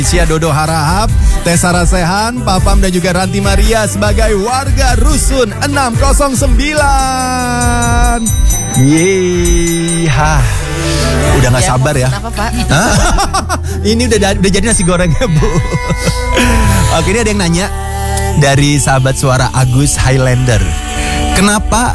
Sia Dodo Harahap, Tessa Rasehan, Papam dan juga Ranti Maria sebagai warga Rusun 609. Yeay, udah gak sabar ya. Kenapa, Pak? Ini udah jadi nasi gorengnya, Bu. Oke, ini ada yang nanya dari sahabat suara Agus Highlander. Kenapa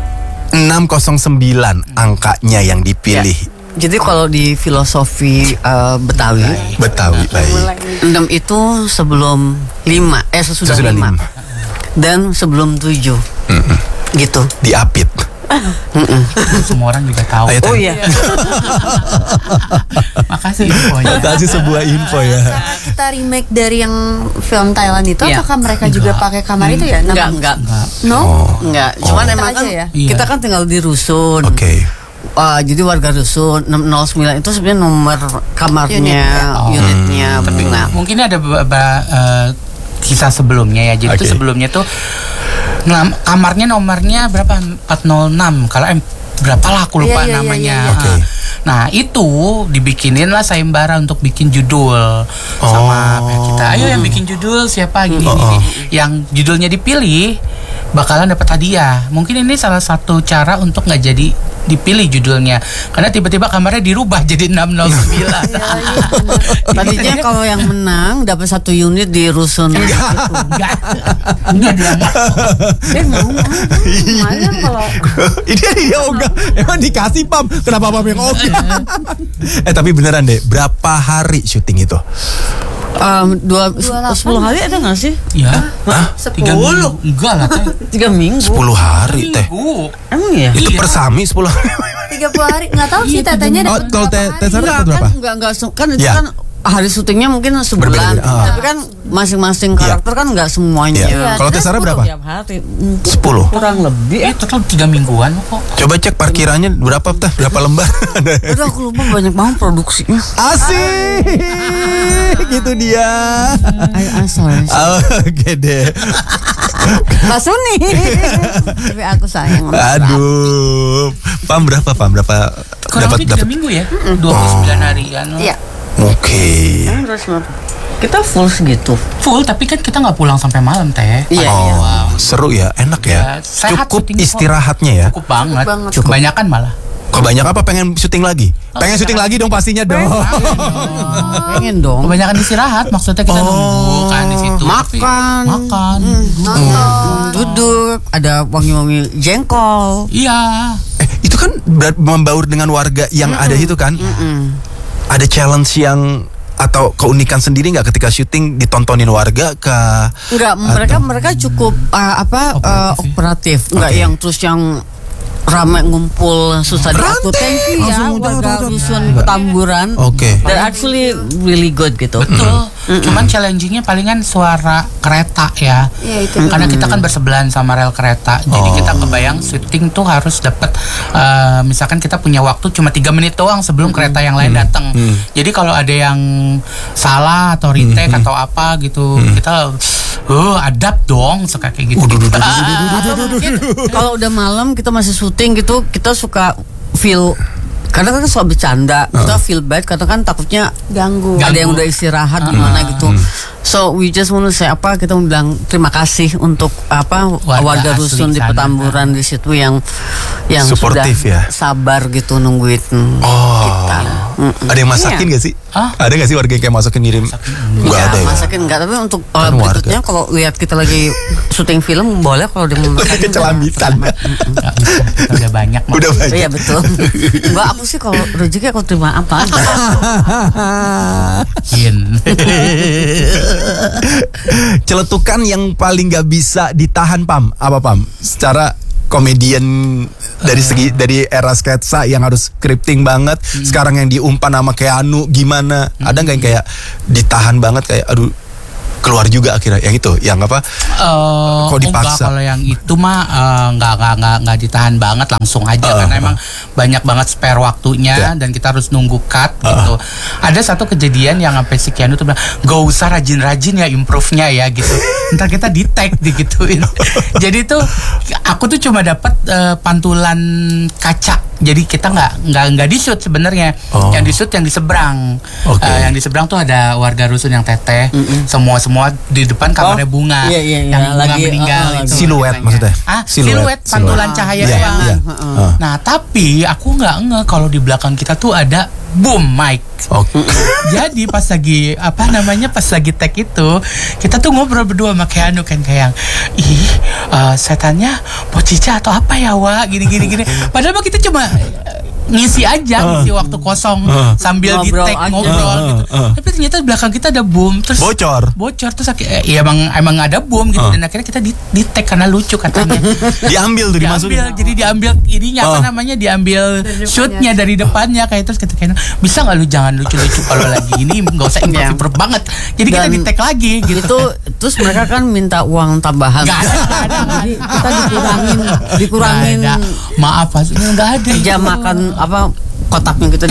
609 angkanya yang dipilih? Jadi kalau di filosofi Betawi, baik. 6 itu sebelum 5, sesudah 5. Dan sebelum 7. Gitu. Diapit. Semua orang juga tahu. Oh iya. Makasih infonya. Kasih sebuah info ya. Karena kita remake dari yang film Thailand itu, Iya. apakah mereka juga pakai kamar itu ya? Enggak. No? Enggak. Cuman Kita emang aja kan ya? kita kan tinggal di rusun. Oke. Jadi warga rusun 609 itu sebenarnya nomor kamarnya, unitnya. Tapi Nah, mungkin ada beberapa kisah sebelumnya ya. Jadi itu sebelumnya tuh kamarnya nomornya berapa? 406. Kalau berapa lah aku lupa Iya, namanya. iya. Oke. Nah itu dibikinin lah sayembara untuk bikin judul sama pihak kita. Ayo yang bikin judul siapa gini. Yang judulnya dipilih bakalan dapat hadiah. Mungkin ini salah satu cara untuk nggak jadi dipilih judulnya karena tiba-tiba kamarnya dirubah jadi 609. tadinya kalau yang menang dapat 1 unit di rusun. Enggak dia. Gimana kalau Ini ogah. Emang dikasih Pam. Kenapa Pam yang ogah? Tapi beneran deh, berapa hari syuting itu? 10 hari ada nggak sih? Ya. 10? 3 minggu. Enggak lah teh. 3 minggu. 10 hari teh. Emang ya? Itu persami 10 hari. 30 hari? Nggak tahu sih tetenya dapat Kalau berapa Teh hari. Sarah dapat berapa? Kan itu Ya. kan hari syutingnya mungkin sebulan. Berbeda-beda. Tapi kan masing-masing karakter kan nggak semuanya. Iya. Kalau Teh Sarah berapa? Tiap hari. 10. Kurang lebih. Total 3 mingguan kok. Coba cek parkirannya berapa Teh? Berapa lembar? Aduh aku lupa banyak banget produksinya. Asik. Gitu dia. Asal. Oke deh. Pak Suni. Tapi aku sayang. Aduh. Pam berapa? Kurang lebih 3 minggu ya. 29 harian. Iya. Oke. Kita full segitu. Full tapi kan kita nggak pulang sampai malam teh. Iya. Seru ya, enak ya. Sehat Cukup syutingnya kok. istirahatnya ya. Cukup banget. Cukup. Kebanyakan malah. Kebanyak apa pengen syuting lagi? Pengen syuting lagi dong pastinya dong. Pengen dong. Kebanyakan istirahat maksudnya kita nunggu kan di situ. Makan. Makan. Duduk. Ada wangi-wangi jengkol. Iya. Itu kan membaur dengan warga yang ada itu kan. Ada challenge yang atau keunikan sendiri nggak ketika syuting ditontonin warga Enggak, mereka cukup operatif. Enggak Oke. yang terus yang ramai ngumpul susah diatur. Thank you ya warga rusun Petamburan. Oke. They're actually really good gitu. Betul. Cuman challengingnya palingan suara kereta ya. Iya, itu. Karena kita kan bersebelahan sama rel kereta. Jadi kita kebayang syuting tuh harus dapat misalkan kita punya waktu cuma 3 menit doang sebelum kereta yang lain datang. Jadi kalau ada yang salah atau retake atau apa gitu, kita adapt dong suka kayak gitu. Atau mungkin kalau udah malam kita masih syuting gitu, kita suka feel kadang kan suka bercanda, kita feel bad karena kan takutnya Ganggu. ada yang udah istirahat gimana gitu. So we just want to say kita mau bilang terima kasih untuk warga asli rusun di sana. Petamburan di situ yang Suportif sudah ya? sabar gitu nungguin kita. Ada yang masakin gak sih? Ada gak sih warga yang kayak masakin ngirim? Gak ada ya? Masakin enggak, tapi untuk Kan berikutnya kalau lihat kita lagi syuting film boleh kalau dia mau masakin. Kecelamitan. Udah banyak. Udah banyak. Iya betul. Enggak, aku sih kalau rezeki aku terima apa aja. Celetukan yang paling gak bisa ditahan Pam. Apa Pam? Secara komedian dari era sketsa yang harus scripting banget, sekarang yang diumpan sama Keanu gimana? Ada nggak yang kayak ditahan banget kayak aduh keluar juga akhirnya yang itu yang apa kok dipaksa? Kalau yang itu mah nggak ditahan banget langsung aja karena emang banyak banget spare waktunya dan kita harus nunggu cut gitu. Ada satu kejadian yang sampai si Keanu tuh bilang gak usah rajin-rajin ya improve-nya ya gitu. Ntar kita di tag digituin. Jadi tuh aku tuh cuma dapat pantulan kaca Jadi kita nggak di shoot sebenarnya. Yang di shoot yang di seberang. Yang di seberang tuh ada warga rusun yang teteh. Semua di depan kamarnya bunga. Yang bunga lagi, meninggal itu. Siluet maksudnya. Siluet pantulan cahaya doang. Nah, tapi aku nggak ngeh kalau di belakang kita tuh ada boom mic. Jadi pas lagi pas lagi tag itu kita tuh ngobrol berdua sama Keanu kan kayak setannya Pocica atau apa ya Wak gini. Padahal kita cuma ngisi waktu kosong sambil di tag ngobrol gitu. Tapi ternyata di belakang kita ada boom terus bocor terus emang ada boom gitu dan akhirnya kita di tag karena lucu katanya. Diambil tuh dimasukin. Jadi diambil ininya diambil shootnya dari depannya kayak terus kita kayak bisa nggak lu jangan lucu-lucu kalau lagi ini nggak usah improv banget. Jadi kita di tag lagi gitu. Itu terus mereka kan minta uang tambahan. Nggak ada. Jadi kita dikurangin. Nggak ada. Maaf nggak ada. Jam makan kotaknya gitu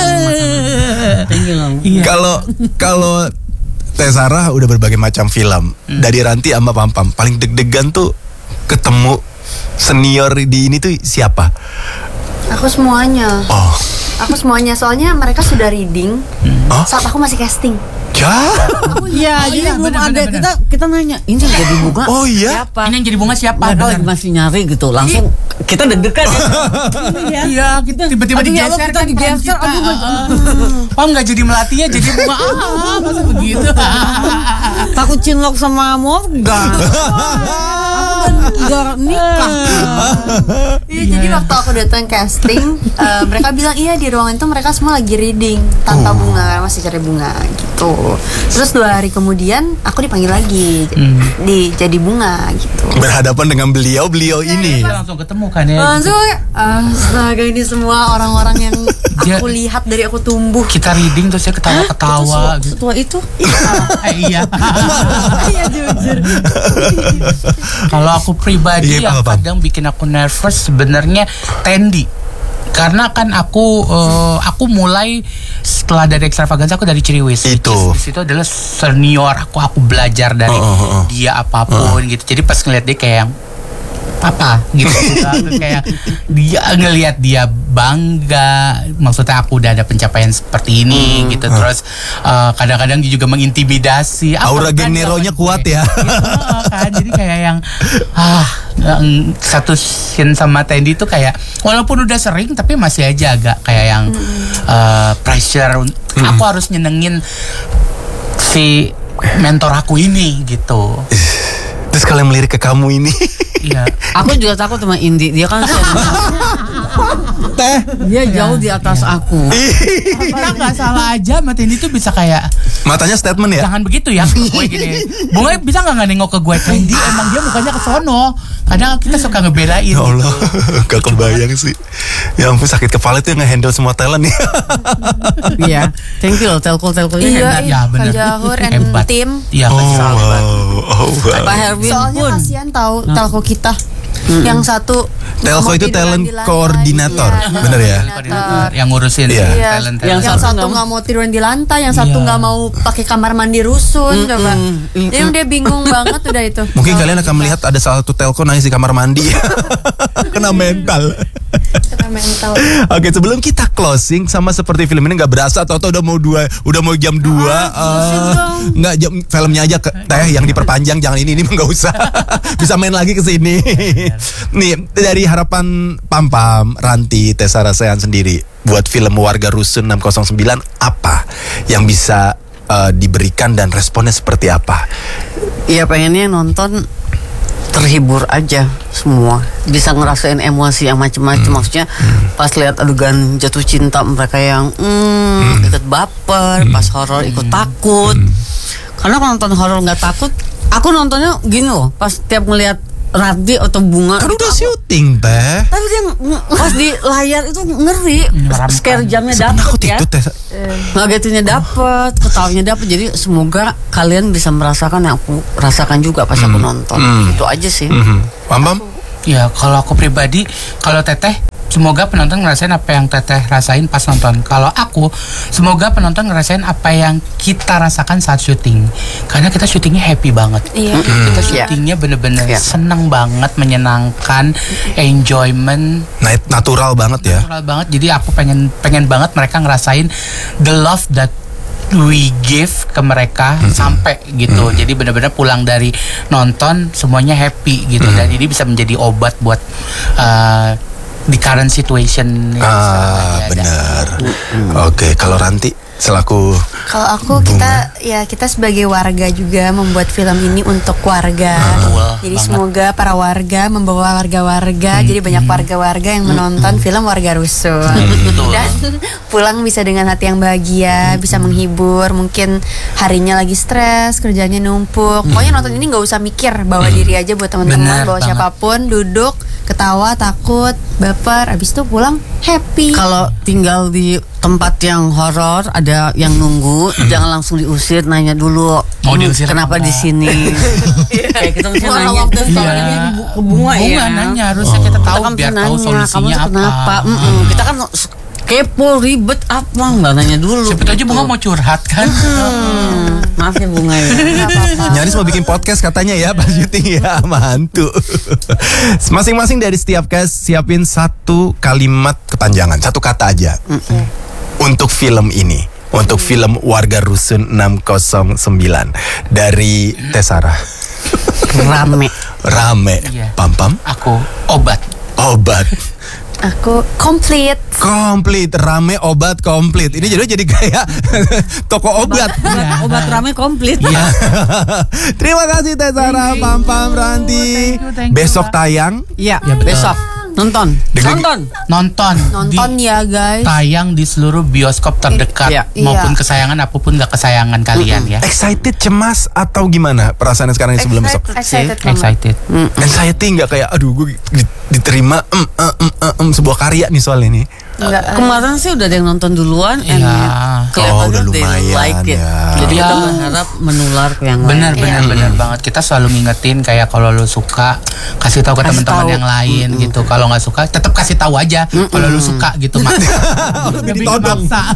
Kalau Teh Sarah udah berbagai macam film dari Ranti sama Pam paling deg-degan tuh ketemu senior di ini tuh siapa? Aku semuanya. Soalnya mereka sudah reading saat aku masih casting. Jadi belum ada kita nanya ini yang jadi bunga. Siapa? Ini yang jadi bunga siapa? Mereka lagi masih nyari gitu. Langsung kita deg-degan ya. Iya, kita tiba-tiba digeser. Kita digeser. Pam nggak jadi melati ya, jadi bunga. Masa begitu? Takut cinlok sama Morgan. Gak nikah. Iya, jadi waktu aku datang casting, mereka bilang iya di ruangan itu mereka semua lagi reading tanpa bunga karena masih cari bunga gitu. Terus 2 hari kemudian aku dipanggil lagi jadi bunga gitu. Berhadapan dengan beliau ini. Kita langsung ketemu kan ya. Langsung astaga ini semua orang-orang yang aku lihat dari aku tumbuh. Kita reading terus ya ketawa-ketawa. Setua itu? Iya. Iya jujur. Kalau aku pribadi yang kadang bikin aku nervous sebenarnya Tendi. Karena kan aku mulai setelah dari Extravaganza aku dari Ciriwis. Di situ adalah senior aku belajar dari dia apapun gitu. Jadi pas ngeliat dia kayak apa gitu kayak dia ngelihat dia bangga, maksudnya aku udah ada pencapaian seperti ini gitu. Terus kadang-kadang dia juga mengintimidasi. Aura geng Nero-nya kuat ya. Kan jadi kayak yang satu scene sama Tendi tuh kayak walaupun udah sering tapi masih aja agak kayak yang pressure. Aku harus nyenengin si mentor aku ini gitu. Terus kalian melirik ke kamu ini. Iya. Aku juga takut sama Indi. Dia kan dia jauh di atas aku. Kita nggak salah aja, Mbak Tendi tuh bisa kayak matanya statement ya. Jangan begitu ya ke gue gini. Bunga bisa nggak nengok ke gue Tendi? Emang dia mukanya ke sono. Kadang kita suka ngebelain. Ya Allah, gak kebayang sih. Ya ampun sakit kepala itu yang nge-handle semua talent nih. Iya, thank you loh telco Iya, ya benar. Jahur and tim. Iya, Pak Herwin soalnya pun kasihan tahu telco kita. Yang satu telco itu talent koordinator, bener ya? Yang ngurusin talent. Yang satu nggak mau tiduran di lantai, yang satu nggak mau pakai kamar mandi rusun, coba. Jadi dia bingung banget udah itu. Mungkin kalian akan melihat ada salah satu telco nangis di kamar mandi. Kena mental. Oke, sebelum kita closing, sama seperti film ini nggak berasa, atau udah mau jam 2. Nggak, filmnya aja Teh yang diperpanjang, jangan ini nggak usah. Bisa main lagi ke sini. Nih, dari harapan Pam, Ranti, Teh Sarah Sehan sendiri buat film Warga Rusun 609 apa yang bisa diberikan dan responnya seperti apa? Iya, pengennya nonton terhibur aja semua, bisa ngerasain emosi yang macam-macam. Maksudnya pas lihat adegan jatuh cinta mereka yang ikut baper, pas horor ikut takut. Karena kalau nonton horor nggak takut, aku nontonnya gini loh, pas tiap ngelihat Ranti atau Bunga kan udah syuting Teh, tapi dia pas di layar itu ngeri, scare jamnya dapet ya, ngagetinnya dapet, ketawanya dapet. Jadi semoga kalian bisa merasakan yang aku rasakan juga pas aku nonton. Itu aja sih. Pam? Ya kalau aku pribadi, kalau Teteh semoga penonton ngerasain apa yang Teteh rasain pas nonton. Kalau aku, semoga penonton ngerasain apa yang kita rasakan saat syuting. Karena kita syutingnya happy banget. Iya. Kita syutingnya bener-bener seneng banget, menyenangkan, enjoyment, Natural banget ya. natural banget. Jadi aku pengen banget mereka ngerasain the love that we give ke mereka sampai gitu. Jadi benar-benar pulang dari nonton semuanya happy gitu. Dan ini bisa menjadi obat buat di current situation yang sekarang lagi ada. Benar. Oke, kalau Ranti selaku Kalau aku kita sebagai warga juga membuat film ini untuk warga. Jadi banget. semoga para warga membawa warga-warga. Jadi banyak warga-warga yang menonton film Warga Rusun. Dan pulang bisa dengan hati yang bahagia, bisa menghibur. Mungkin harinya lagi stres, kerjanya numpuk. Pokoknya nonton ini nggak usah mikir, bawa diri aja buat teman-teman, Benar bawa banget. siapapun, duduk, ketawa, takut, baper, abis itu pulang happy. Kalau tinggal di tempat yang horor, ada yang nunggu, jangan langsung diusir, nanya dulu. Mau diusir kenapa apa? di sini? Kayak kita mesti Moral nanya. of the story. Iya. Ke bunga ya. Nanya, harusnya kita tahu Kita kan biar mesti tahu nanya, solusinya kamu tuh kenapa? apa. Kita kan kepo, ribet apa? Nggak nanya dulu. Siapa tahu aja Bunga mau curhat kan. Maaf ya Bunga ya. nyaris mau bikin podcast katanya ya pas syuting ya sama hantu. Masing-masing dari setiap cast siapin satu kalimat kepanjangan, satu kata aja. Untuk film ini, untuk film Warga Rusun 609 dari Tesara. Rame. Rame. Iya. Pam-pam. Aku obat. Obat. Aku komplit. Komplit. Rame obat komplit. Ini jadi kayak toko obat. Obat rame komplit. Iya. Terima kasih Tesara, Pam-pam, Ranti. Thank you, Besok Pak. tayang. Iya, Ya, betul. besok nonton. Deg-deg- Nonton. Nonton ya guys. Tayang di seluruh bioskop terdekat Iya. maupun kesayangan apapun gak kesayangan kalian ya. Excited, cemas atau gimana perasaan sekarang sebelum besok? Excited banget. Excited. Anxiety nggak kayak aduh gue diterima sebuah karya nih soal ini. Enggak. Kemarin sih udah ada yang nonton duluan, Iya. Oh, udah kelihatannya they lumayan like it. ya. Jadi kita Iya. berharap menular ke yang Benar lain. benar banget. Kita selalu ngingetin kayak kalau lu suka kasih tahu ke Kasih teman-teman tahu. yang lain gitu. Kalau nggak suka tetap kasih tahu aja kalau lu suka gitu Mak. Lebih ditodong. kepaksa.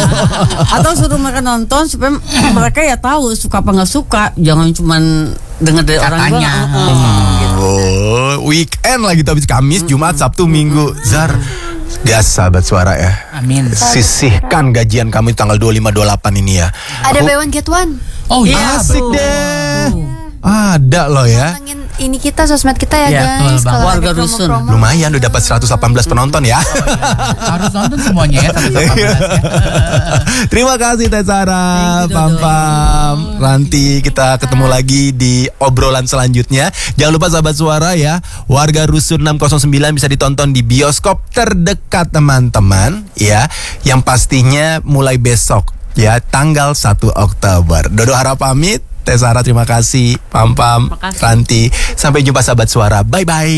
Atau suruh mereka nonton supaya mereka ya tahu suka apa nggak suka. Jangan cuman dengar dari orang Katanya. doang. Oh, weekend lagi tapi Kamis, Jumat, Sabtu, Minggu. Zar, gas sahabat suara ya. Amin. Sisihkan gajian kamu di tanggal 25-28 ini ya. Ada buy one get one. Oh iya. Asik deh. Ada loh ya. Pantengin ini kita, sosmed kita ya Iya, guys. betul Kalau banget. ada Warga Rusun. promo-promo. Lumayan udah dapat 118 penonton ya. Harus nonton semuanya ya 118 ya. Terima kasih Tesara, Thank you, Pam-pam, Ranti. Kita ketemu lagi di obrolan selanjutnya. Jangan lupa sahabat suara ya, Warga Rusun 609 bisa ditonton di bioskop terdekat teman-teman ya. Yang pastinya mulai besok ya, tanggal 1 Oktober. Dodo harap pamit. Tesara terima kasih, Pam-pam, Makasih. Ranti. Sampai jumpa sahabat suara. Bye-bye.